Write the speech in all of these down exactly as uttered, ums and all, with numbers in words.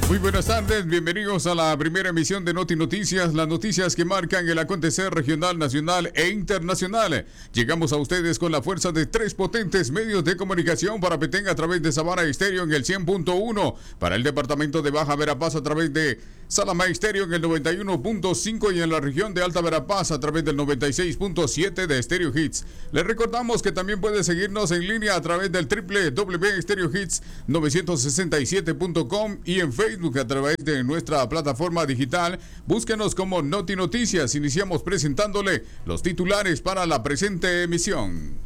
Muy buenas tardes, bienvenidos a la primera emisión de Noti Noticias, las noticias que marcan el acontecer regional, nacional e internacional. Llegamos a ustedes con la fuerza de tres potentes medios de comunicación para Petén a través de Sabana Estéreo en el cien punto uno, para el departamento de Baja Verapaz a través de Salamá Estéreo en el noventa y uno punto cinco y en la región de Alta Verapaz a través del noventa y seis punto siete de Stereo Hits. Les recordamos que también puede seguirnos en línea a través del doble u doble u doble u punto stereo hits novecientos sesenta y siete punto com y en Facebook a través de nuestra plataforma digital. Búsquenos como Noti Noticias. Iniciamos presentándole los titulares para la presente emisión.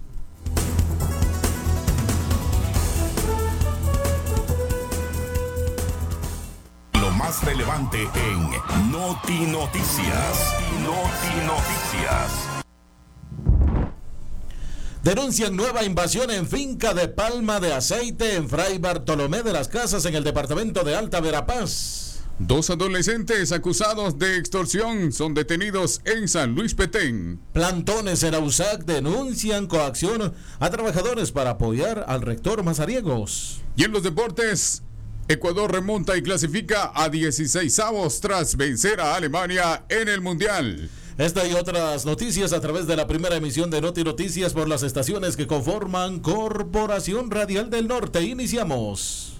Más relevante en Noti Noticias. Noti Noticias. Denuncian nueva invasión en finca de Palma de Aceite en Fray Bartolomé de las Casas en el departamento de Alta Verapaz. Dos adolescentes acusados de extorsión son detenidos en San Luis Petén. Plantones en Ausac denuncian coacción a trabajadores para apoyar al rector Mazariegos. Y en los deportes, Ecuador remonta y clasifica a dieciseisavos tras vencer a Alemania en el Mundial. Esta y otras noticias a través de la primera emisión de Noti Noticias por las estaciones que conforman Corporación Radial del Norte. Iniciamos.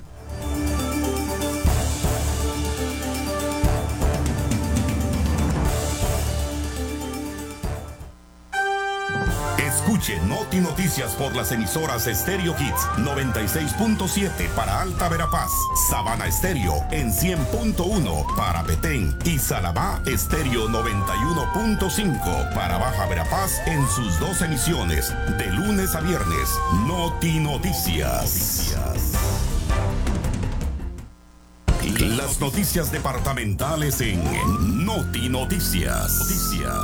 Escuche Noti Noticias por las emisoras Stereo Hits noventa y seis punto siete para Alta Verapaz, Sabana Estéreo en cien punto uno para Petén y Salamá Estéreo noventa y uno punto cinco para Baja Verapaz en sus dos emisiones de lunes a viernes. Noti Noticias. Las noticias departamentales en Noti Noticias. Noticias.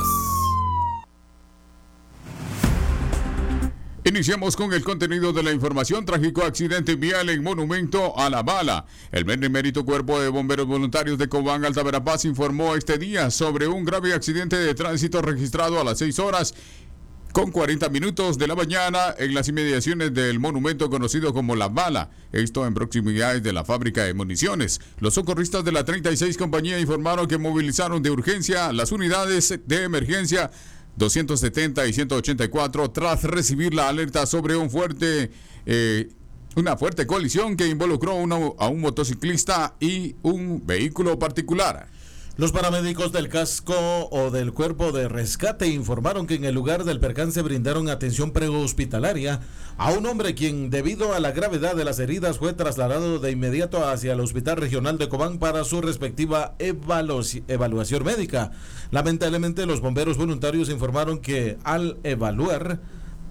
Iniciamos con el contenido de la información. Trágico accidente vial en Monumento a la Bala. El benemérito Cuerpo de Bomberos Voluntarios de Cobán, Alta Verapaz, informó este día sobre un grave accidente de tránsito registrado a las seis horas con cuarenta minutos de la mañana en las inmediaciones del monumento conocido como La Bala, esto en proximidades de la fábrica de municiones. Los socorristas de la treinta y seis compañía informaron que movilizaron de urgencia las unidades de emergencia doscientos setenta y ciento ochenta y cuatro tras recibir la alerta sobre un fuerte, eh, una fuerte colisión que involucró una, a un motociclista y un vehículo particular. Los paramédicos del casco o del cuerpo de rescate informaron que en el lugar del percance brindaron atención prehospitalaria a un hombre quien, debido a la gravedad de las heridas, fue trasladado de inmediato hacia el Hospital Regional de Cobán para su respectiva evalu- evaluación médica. Lamentablemente, los bomberos voluntarios informaron que al evaluar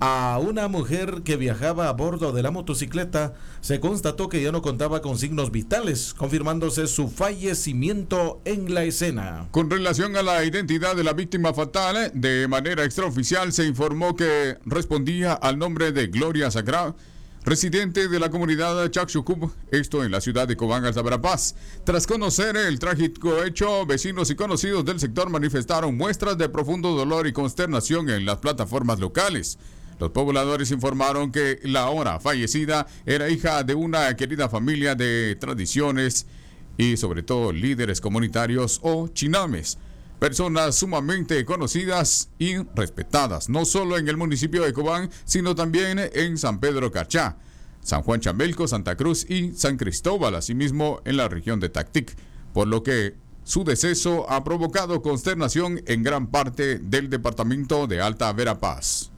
a una mujer que viajaba a bordo de la motocicleta, se constató que ya no contaba con signos vitales, confirmándose su fallecimiento en la escena. Con relación a la identidad de la víctima fatal, de manera extraoficial se informó que respondía al nombre de Gloria Sacra, residente de la comunidad Chaxucub, esto en la ciudad de Cobán, Alta Verapaz. Tras conocer el trágico hecho, vecinos y conocidos del sector manifestaron muestras de profundo dolor y consternación en las plataformas locales. Los pobladores informaron que la ahora fallecida era hija de una querida familia de tradiciones y sobre todo líderes comunitarios o chinames, personas sumamente conocidas y respetadas, no solo en el municipio de Cobán, sino también en San Pedro Carchá, San Juan Chambelco, Santa Cruz y San Cristóbal, asimismo en la región de Tactic, por lo que su deceso ha provocado consternación en gran parte del departamento de Alta Verapaz.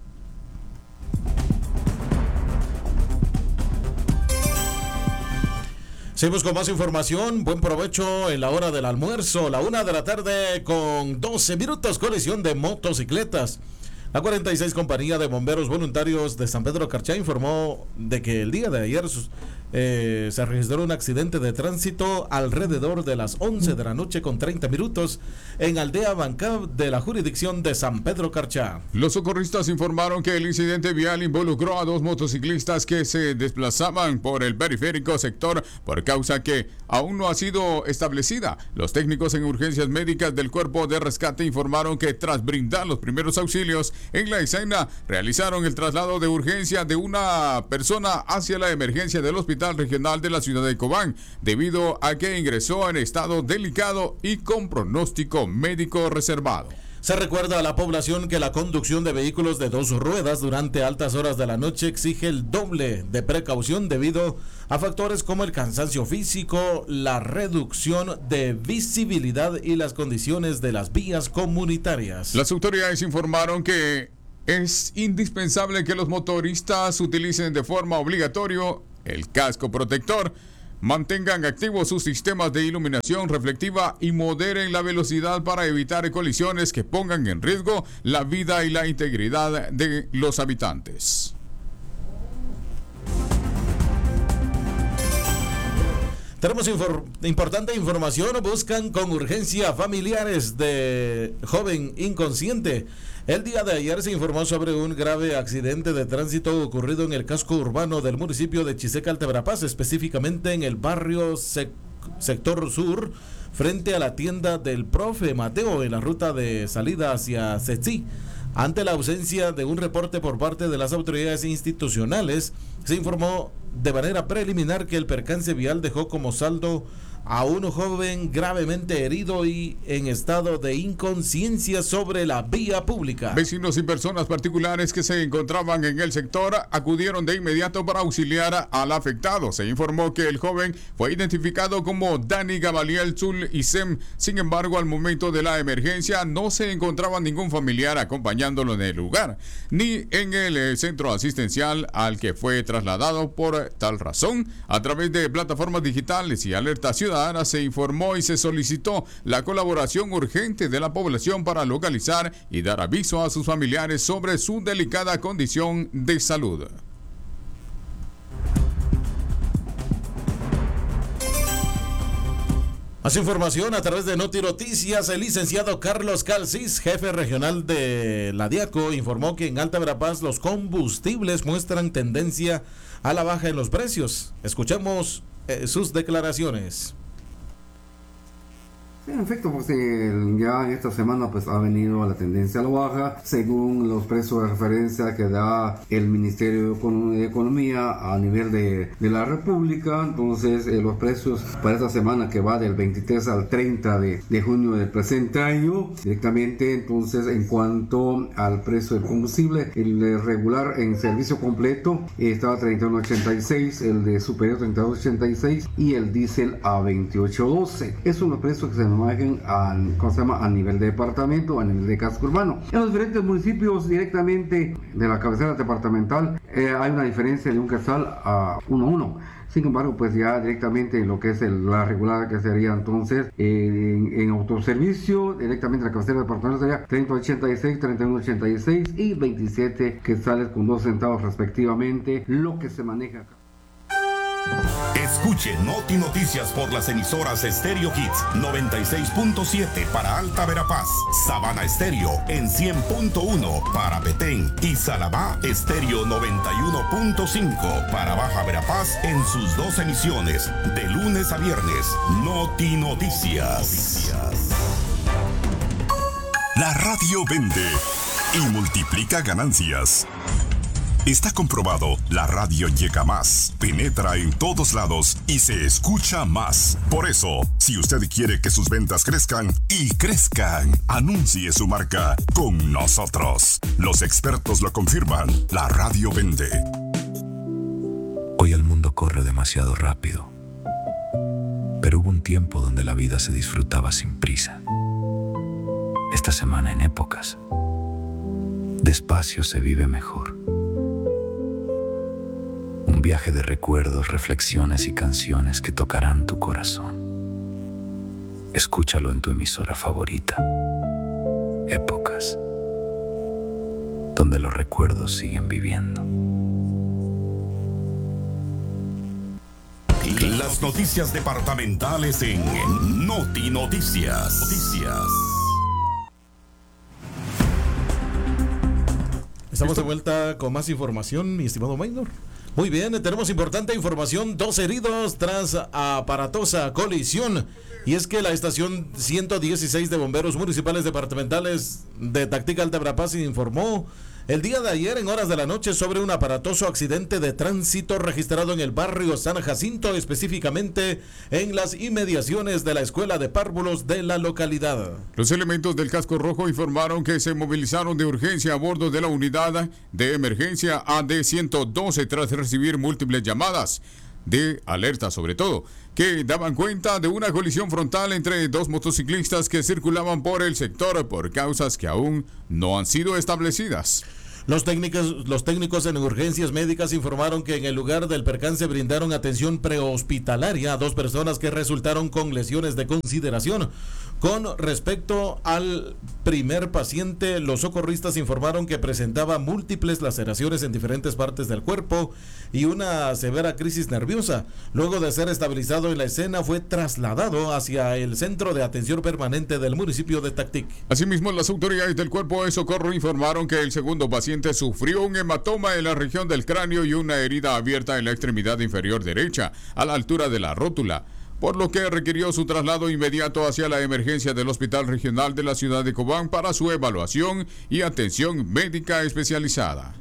Seguimos con más información. Buen provecho en la hora del almuerzo. La una de la tarde con doce minutos. Colisión de motocicletas. La cuarenta y seis Compañía de Bomberos Voluntarios de San Pedro Carchá informó de que el día de ayer eh, se registró un accidente de tránsito alrededor de las once de la noche con treinta minutos en Aldea Bancab de la jurisdicción de San Pedro Carchá. Los socorristas informaron que el incidente vial involucró a dos motociclistas que se desplazaban por el periférico sector por causa que aún no ha sido establecida. Los técnicos en urgencias médicas del Cuerpo de Rescate informaron que tras brindar los primeros auxilios en la escena, realizaron el traslado de urgencia de una persona hacia la emergencia del hospital Hospital Regional de la ciudad de Cobán, debido a que ingresó en estado delicado y con pronóstico médico reservado. Se recuerda a la población que la conducción de vehículos de dos ruedas durante altas horas de la noche exige el doble de precaución debido a factores como el cansancio físico, la reducción de visibilidad y las condiciones de las vías comunitarias. Las autoridades informaron que es indispensable que los motoristas utilicen de forma obligatoria el casco protector, mantengan activos sus sistemas de iluminación reflectiva y moderen la velocidad para evitar colisiones que pongan en riesgo la vida y la integridad de los habitantes. Tenemos infor- importante información. Buscan con urgencia familiares de joven inconsciente. El día de ayer se informó sobre un grave accidente de tránsito ocurrido en el casco urbano del municipio de Chiseca, Alta Verapaz, específicamente en el barrio sec- sector sur, frente a la tienda del profe Mateo en la ruta de salida hacia Cetzi. Ante la ausencia de un reporte por parte de las autoridades institucionales, se informó de manera preliminar que el percance vial dejó como saldo a un joven gravemente herido y en estado de inconsciencia sobre la vía pública. Vecinos y personas particulares que se encontraban en el sector acudieron de inmediato para auxiliar al afectado. Se informó que el joven fue identificado como Dani Gabaliel Zul Isem. Sin embargo, al momento de la emergencia no se encontraba ningún familiar acompañándolo en el lugar, ni en el centro asistencial al que fue trasladado. Por tal razón, a través de plataformas digitales y alertas ciudadanas, se informó y se solicitó la colaboración urgente de la población para localizar y dar aviso a sus familiares sobre su delicada condición de salud. Más información a través de Noti Noticias. El licenciado Carlos Calcis, jefe regional de la DIACO, informó que en Alta Verapaz los combustibles muestran tendencia a la baja en los precios. Escuchemos eh, sus declaraciones. En efecto, pues eh, ya en esta semana pues ha venido la tendencia a la baja según los precios de referencia que da el Ministerio de Economía a nivel de, de la República. Entonces eh, los precios para esta semana, que va del veintitrés al treinta de, de junio del presente año, directamente. Entonces, en cuanto al precio del combustible, el regular en servicio completo eh, estaba a treinta y uno ochenta y seis, el de superior treinta y dos ochenta y seis y el diésel a veintiocho doce. Esos son los precios que se imagen a, ¿cómo se llama? A nivel de departamento, a nivel de casco urbano. En los diferentes municipios directamente de la cabecera departamental eh, hay una diferencia de un quetzal a uno a uno. Sin embargo, pues ya directamente en lo que es el, la regular, que sería entonces eh, en, en autoservicio, directamente la cabecera departamental sería treinta ochenta y seis, treinta y uno ochenta y seis y veintisiete quetzales con dos centavos respectivamente, lo que se maneja acá. Escuche Noti Noticias por las emisoras Stereo Hits noventa y seis punto siete para Alta Verapaz, Sabana Estéreo en cien punto uno para Petén y Salabá Estéreo noventa y uno punto cinco para Baja Verapaz en sus dos emisiones de lunes a viernes. Noti Noticias. La radio vende y multiplica ganancias. Está comprobado, la radio llega más, penetra en todos lados y se escucha más. Por eso, si usted quiere que sus ventas crezcan y crezcan, anuncie su marca con nosotros. Los expertos lo confirman, la radio vende. Hoy el mundo corre demasiado rápido, pero hubo un tiempo donde la vida se disfrutaba sin prisa. Esta semana en Épocas, despacio se vive mejor. Un viaje de recuerdos, reflexiones y canciones que tocarán tu corazón. Escúchalo en tu emisora favorita. Épocas, donde los recuerdos siguen viviendo. Las noticias departamentales en Noti Noticias. Noticias. Estamos de vuelta con más información, mi estimado Maynor. Muy bien, tenemos importante información, dos heridos tras aparatosa colisión. Y es que la estación ciento dieciséis de bomberos municipales departamentales de Tactica Alta Verapaz informó el día de ayer en horas de la noche sobre un aparatoso accidente de tránsito registrado en el barrio San Jacinto, específicamente en las inmediaciones de la escuela de párvulos de la localidad. Los elementos del casco rojo informaron que se movilizaron de urgencia a bordo de la unidad de emergencia A D ciento doce tras recibir múltiples llamadas de alerta, sobre todo, que daban cuenta de una colisión frontal entre dos motociclistas que circulaban por el sector por causas que aún no han sido establecidas. Los técnicos, los técnicos en urgencias médicas informaron que en el lugar del percance brindaron atención prehospitalaria a dos personas que resultaron con lesiones de consideración. Con respecto al primer paciente, los socorristas informaron que presentaba múltiples laceraciones en diferentes partes del cuerpo y una severa crisis nerviosa. Luego de ser estabilizado en la escena, fue trasladado hacia el centro de atención permanente del municipio de Tactic. Asimismo, las autoridades del cuerpo de socorro informaron que el segundo paciente sufrió un hematoma en la región del cráneo y una herida abierta en la extremidad inferior derecha, a la altura de la rótula, por lo que requirió su traslado inmediato hacia la emergencia del Hospital Regional de la ciudad de Cobán para su evaluación y atención médica especializada.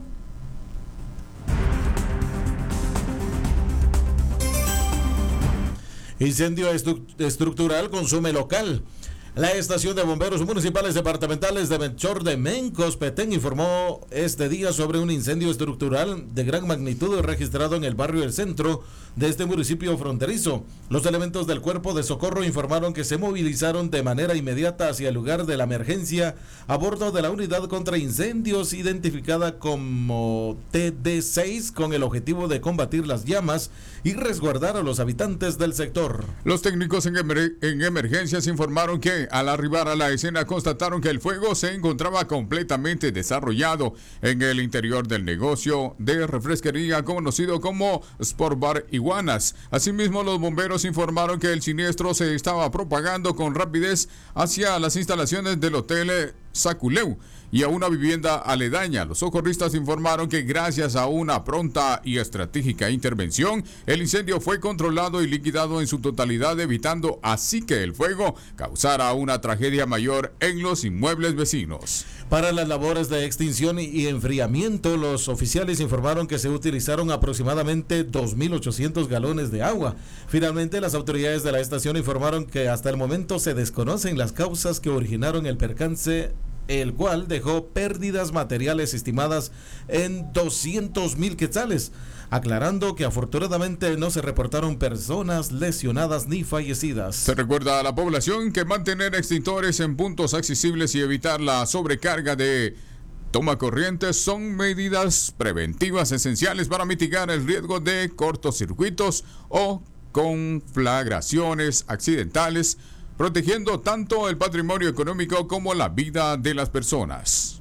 Incendio estru- estructural consume local. La estación de bomberos municipales departamentales de Melchor de Mencos, Petén, informó este día sobre un incendio estructural de gran magnitud registrado en el barrio El Centro de este municipio fronterizo. Los elementos del cuerpo de socorro informaron que se movilizaron de manera inmediata hacia el lugar de la emergencia a bordo de la unidad contra incendios identificada como T D seis con el objetivo de combatir las llamas y resguardar a los habitantes del sector. Los técnicos en, emer- en emergencias informaron que al arribar a la escena constataron que el fuego se encontraba completamente desarrollado en el interior del negocio de refresquería conocido como Sport Bar Iguanas. Asimismo, los bomberos informaron que el siniestro se estaba propagando con rapidez hacia las instalaciones del hotel Saculeu y a una vivienda aledaña. Los socorristas informaron que gracias a una pronta y estratégica intervención, el incendio fue controlado y liquidado en su totalidad, evitando así que el fuego causara una tragedia mayor en los inmuebles vecinos. Para las labores de extinción y enfriamiento, los oficiales informaron que se utilizaron aproximadamente dos mil ochocientos galones de agua. Finalmente, las autoridades de la estación informaron que hasta el momento se desconocen las causas que originaron el percance, el cual dejó pérdidas materiales estimadas en doscientos mil quetzales, aclarando que afortunadamente no se reportaron personas lesionadas ni fallecidas. Se recuerda a la población que mantener extintores en puntos accesibles y evitar la sobrecarga de tomacorrientes son medidas preventivas esenciales para mitigar el riesgo de cortocircuitos o conflagraciones accidentales, protegiendo tanto el patrimonio económico como la vida de las personas.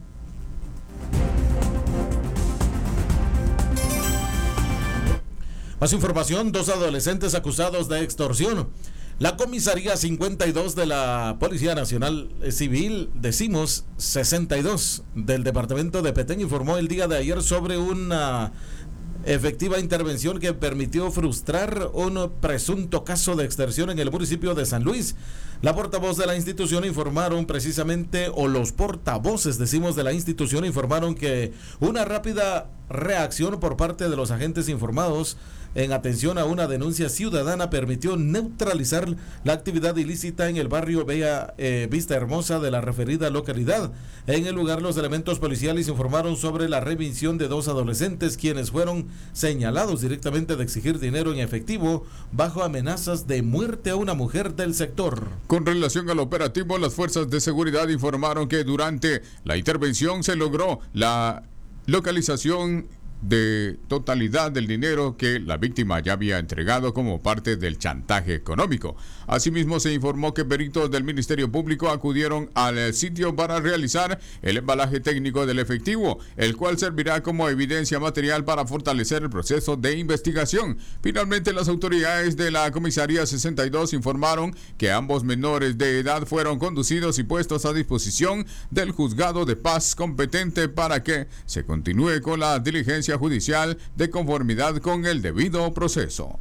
Más información, dos adolescentes acusados de extorsión. La comisaría cincuenta y dos de la Policía Nacional Civil, decimos sesenta y dos, del departamento de Petén, informó el día de ayer sobre una efectiva intervención que permitió frustrar un presunto caso de extorsión en el municipio de San Luis. La portavoz de la institución informaron precisamente, o los portavoces, decimos, de la institución informaron que una rápida reacción por parte de los agentes informados en atención a una denuncia ciudadana permitió neutralizar la actividad ilícita en el barrio Bella eh, Vista Hermosa de la referida localidad. En el lugar, los elementos policiales informaron sobre la remisión de dos adolescentes quienes fueron señalados directamente de exigir dinero en efectivo bajo amenazas de muerte a una mujer del sector. Con relación al operativo, las fuerzas de seguridad informaron que durante la intervención se logró la localización de totalidad del dinero que la víctima ya había entregado como parte del chantaje económico. Asimismo, se informó que peritos del Ministerio Público acudieron al sitio para realizar el embalaje técnico del efectivo, el cual servirá como evidencia material para fortalecer el proceso de investigación. Finalmente, las autoridades de la Comisaría sesenta y dos informaron que ambos menores de edad fueron conducidos y puestos a disposición del juzgado de paz competente para que se continúe con la diligencia judicial de conformidad con el debido proceso.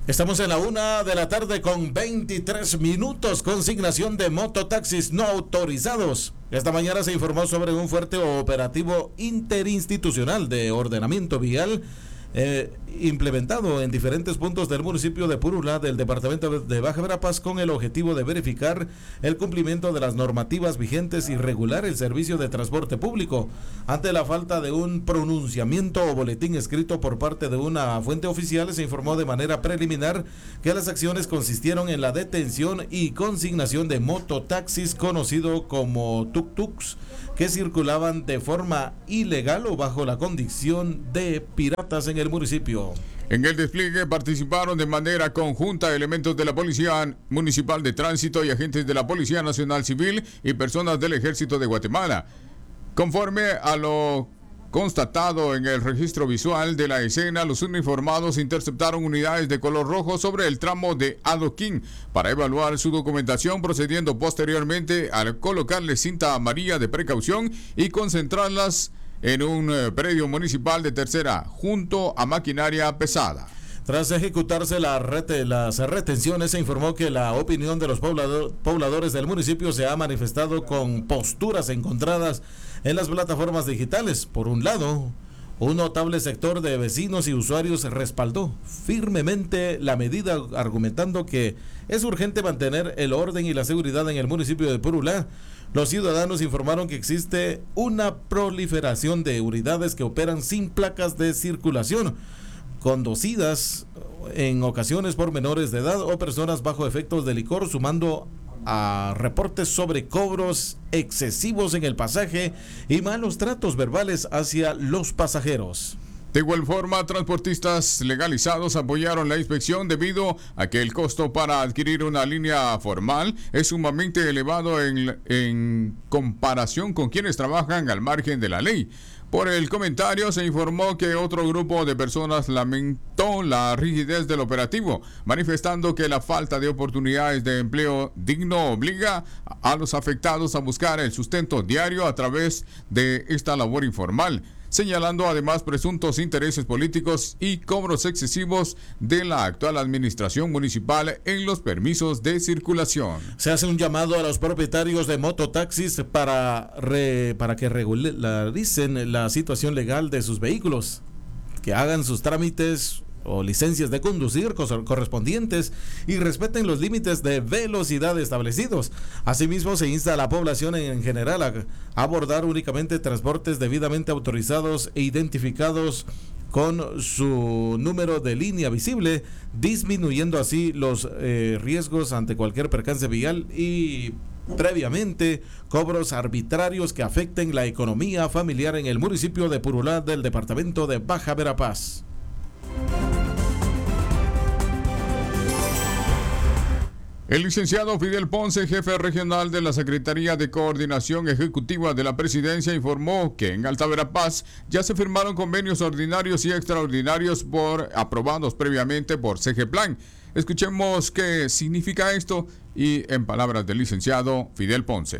Estamos en la una de la tarde con veintitrés minutos. Consignación de mototaxis no autorizados. Esta mañana se informó sobre un fuerte operativo interinstitucional de ordenamiento vial eh, implementado en diferentes puntos del municipio de Purulá, del departamento de Baja Verapaz, con el objetivo de verificar el cumplimiento de las normativas vigentes y regular el servicio de transporte público. Ante la falta de un pronunciamiento o boletín escrito por parte de una fuente oficial, se informó de manera preliminar que las acciones consistieron en la detención y consignación de mototaxis, conocido como tuk-tuks, que circulaban de forma ilegal o bajo la condición de piratas en el municipio. En el despliegue participaron de manera conjunta elementos de la Policía Municipal de Tránsito y agentes de la Policía Nacional Civil y personas del Ejército de Guatemala. Conforme a lo constatado en el registro visual de la escena, los uniformados interceptaron unidades de color rojo sobre el tramo de adoquín para evaluar su documentación, procediendo posteriormente a colocarle cinta amarilla de precaución y concentrarlas en un predio municipal de Tercera, junto a maquinaria pesada. Tras ejecutarse la rete, las retenciones, se informó que la opinión de los poblador, pobladores del municipio se ha manifestado con posturas encontradas en las plataformas digitales. Por un lado, un notable sector de vecinos y usuarios respaldó firmemente la medida, argumentando que es urgente mantener el orden y la seguridad en el municipio de Purulá. Los ciudadanos informaron que existe una proliferación de unidades que operan sin placas de circulación, conducidas en ocasiones por menores de edad o personas bajo efectos de licor, sumando a reportes sobre cobros excesivos en el pasaje y malos tratos verbales hacia los pasajeros. De igual forma, transportistas legalizados apoyaron la inspección debido a que el costo para adquirir una línea formal es sumamente elevado en, en comparación con quienes trabajan al margen de la ley. Por el comentario, se informó que otro grupo de personas lamentó la rigidez del operativo, manifestando que la falta de oportunidades de empleo digno obliga a los afectados a buscar el sustento diario a través de esta labor informal, señalando además presuntos intereses políticos y cobros excesivos de la actual administración municipal en los permisos de circulación. Se hace un llamado a los propietarios de mototaxis para, re, para que regularicen la situación legal de sus vehículos, que hagan sus trámites o licencias de conducir correspondientes y respeten los límites de velocidad establecidos. Asimismo, se insta a la población en general a abordar únicamente transportes debidamente autorizados e identificados con su número de línea visible, disminuyendo así los eh, riesgos ante cualquier percance vial y previamente cobros arbitrarios que afecten la economía familiar en el municipio de Purulá del departamento de Baja Verapaz. El licenciado Fidel Ponce, jefe regional de la Secretaría de Coordinación Ejecutiva de la Presidencia, informó que en Alta Verapaz ya se firmaron convenios ordinarios y extraordinarios por aprobados previamente por Segeplan. Escuchemos qué significa esto y en palabras del licenciado Fidel Ponce.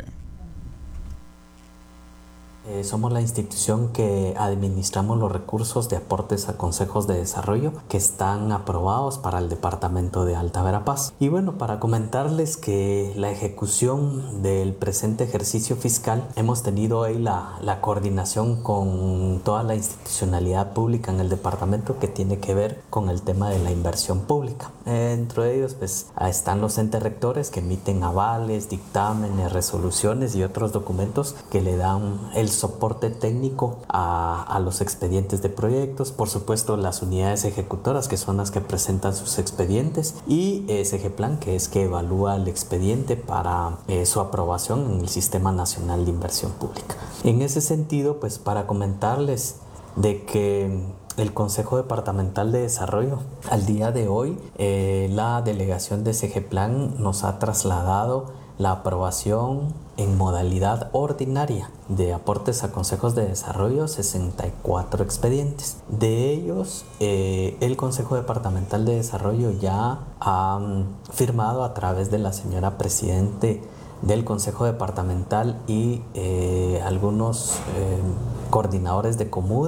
Eh, somos la institución que administramos los recursos de aportes a consejos de desarrollo que están aprobados para el departamento de Alta Verapaz. Y bueno, para comentarles que la ejecución del presente ejercicio fiscal hemos tenido ahí la, la coordinación con toda la institucionalidad pública en el departamento que tiene que ver con el tema de la inversión pública. Eh, dentro de ellos pues están los entes rectores que emiten avales, dictámenes, resoluciones y otros documentos que le dan el soporte técnico a, a los expedientes de proyectos. Por supuesto, las unidades ejecutoras, que son las que presentan sus expedientes, y eh, Segeplan, que es que evalúa el expediente para eh, su aprobación en el Sistema Nacional de Inversión Pública. En ese sentido, pues para comentarles de que el Consejo Departamental de Desarrollo, al día de hoy, eh, la delegación de Segeplan nos ha trasladado la aprobación en modalidad ordinaria de aportes a consejos de desarrollo, sesenta y cuatro expedientes. De ellos, eh, el Consejo Departamental de Desarrollo ya ha um, firmado a través de la señora Presidente del Consejo Departamental y eh, algunos eh, coordinadores de Comude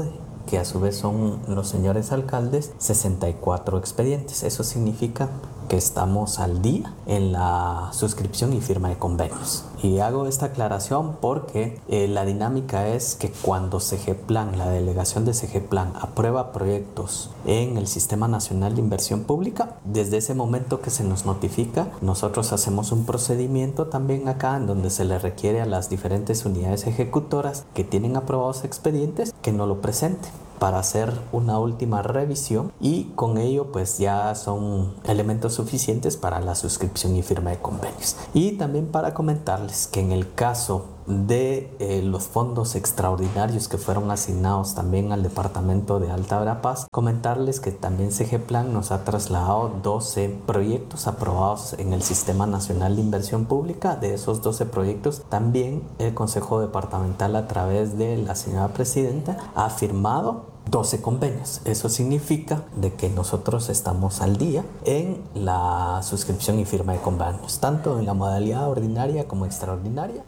que a su vez son los señores alcaldes, sesenta y cuatro expedientes. Eso significa que estamos al día en la suscripción y firma de convenios. Y hago esta aclaración porque eh, la dinámica es que cuando Segeplan, la delegación de Segeplan, aprueba proyectos en el Sistema Nacional de Inversión Pública, desde ese momento que se nos notifica, nosotros hacemos un procedimiento también acá en donde se le requiere a las diferentes unidades ejecutoras que tienen aprobados expedientes que nos lo presenten para hacer una última revisión, y con ello pues ya son elementos suficientes para la suscripción y firma de convenios. Y también para comentarles que en el caso de eh, los fondos extraordinarios que fueron asignados también al departamento de Alta Verapaz, comentarles que también Segeplan nos ha trasladado doce proyectos aprobados en el Sistema Nacional de Inversión Pública. De esos doce proyectos, también el Consejo Departamental, a través de la señora presidenta, ha firmado doce convenios. Eso significa de que nosotros estamos al día en la suscripción y firma de convenios, tanto en la modalidad ordinaria como extraordinaria.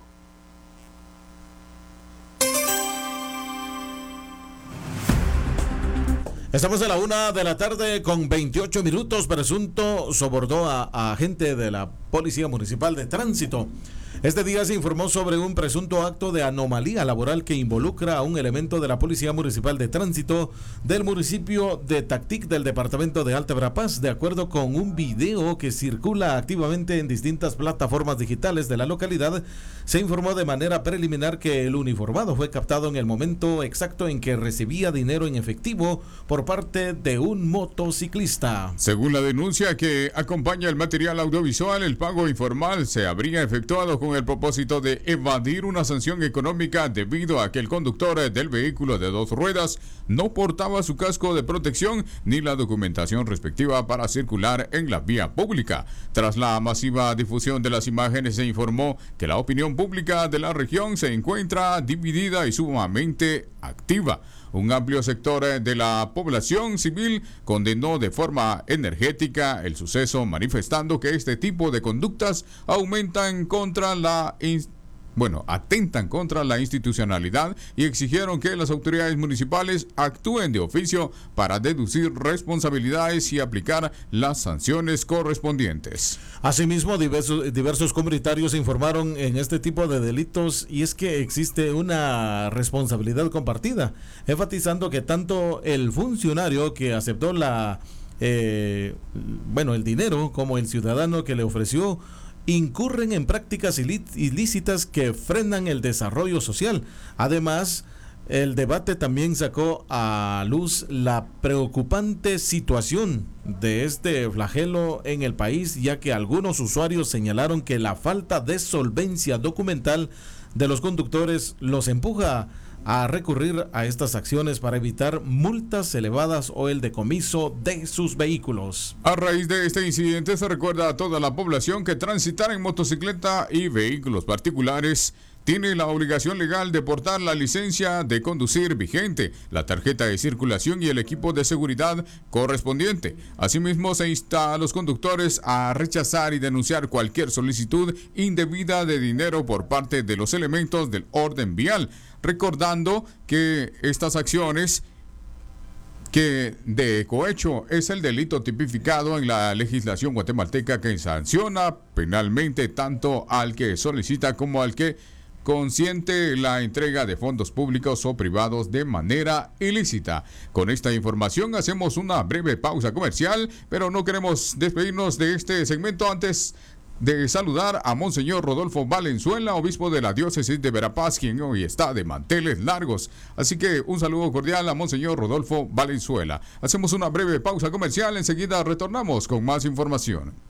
Estamos a la una de la tarde con veintiocho minutos. Presunto sobordó a, a agente de la Policía Municipal de Tránsito. Este día se informó sobre un presunto acto de anomalía laboral que involucra a un elemento de la Policía Municipal de Tránsito del municipio de Tactic del departamento de Alta Verapaz. De acuerdo con un video que circula activamente en distintas plataformas digitales de la localidad, se informó de manera preliminar que el uniformado fue captado en el momento exacto en que recibía dinero en efectivo por parte de un motociclista. Según la denuncia que acompaña el material audiovisual, el pago informal se habría efectuado con el propósito de evadir una sanción económica debido a que el conductor del vehículo de dos ruedas no portaba su casco de protección ni la documentación respectiva para circular en la vía pública. Tras la masiva difusión de las imágenes, se informó que la opinión pública de la región se encuentra dividida y sumamente activa. Un amplio sector de la población civil condenó de forma energética el suceso, manifestando que este tipo de conductas aumentan contra la bueno, atentan contra la institucionalidad, y exigieron que las autoridades municipales actúen de oficio para deducir responsabilidades y aplicar las sanciones correspondientes. Asimismo, diversos, diversos comunitarios informaron en este tipo de delitos, y es que existe una responsabilidad compartida, enfatizando que tanto el funcionario que aceptó la eh, bueno, el dinero como el ciudadano que le ofreció incurren en prácticas ilícitas que frenan el desarrollo social. Además, el debate también sacó a luz la preocupante situación de este flagelo en el país, ya que algunos usuarios señalaron que la falta de solvencia documental de los conductores los empuja a recurrir a estas acciones para evitar multas elevadas o el decomiso de sus vehículos. A raíz de este incidente, se recuerda a toda la población que transitar en motocicleta y vehículos particulares tiene la obligación legal de portar la licencia de conducir vigente, la tarjeta de circulación y el equipo de seguridad correspondiente. Asimismo, se insta a los conductores a rechazar y denunciar cualquier solicitud indebida de dinero por parte de los elementos del orden vial, recordando que estas acciones que de cohecho es el delito tipificado en la legislación guatemalteca, que sanciona penalmente tanto al que solicita como al que consiente la entrega de fondos públicos o privados de manera ilícita. Con esta información hacemos una breve pausa comercial, pero no queremos despedirnos de este segmento antes de saludar a Monseñor Rodolfo Valenzuela, obispo de la diócesis de Verapaz, quien hoy está de manteles largos. Así que un saludo cordial a Monseñor Rodolfo Valenzuela. Hacemos una breve pausa comercial, enseguida retornamos con más información.